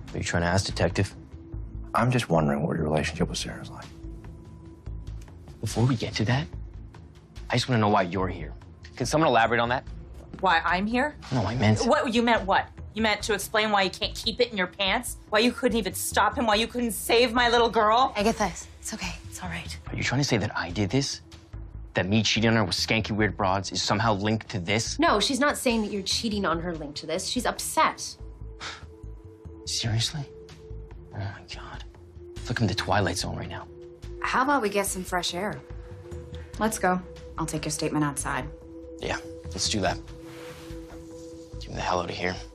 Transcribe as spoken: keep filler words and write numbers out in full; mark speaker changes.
Speaker 1: What are you trying to ask, Detective?
Speaker 2: I'm just wondering what your relationship with Sarah's like.
Speaker 1: Before we get to that, I just want to know why you're here. Can someone elaborate on that?
Speaker 3: Why I'm here?
Speaker 1: No, I meant...
Speaker 3: What, you meant what? You meant to explain why you can't keep it in your pants? Why you couldn't even stop him? Why you couldn't save my little girl?
Speaker 4: I get this. It's okay. It's all right.
Speaker 1: Are you trying to say that I did this? That me cheating on her with skanky weird broads is somehow linked to this?
Speaker 4: No, she's not saying that you're cheating on her linked to this. She's upset.
Speaker 1: Seriously? Oh my God. It's like I'm in the Twilight Zone right now.
Speaker 5: How about we get some fresh air? Let's go. I'll take your statement outside.
Speaker 1: Yeah, let's do that. Get me the hell out of here.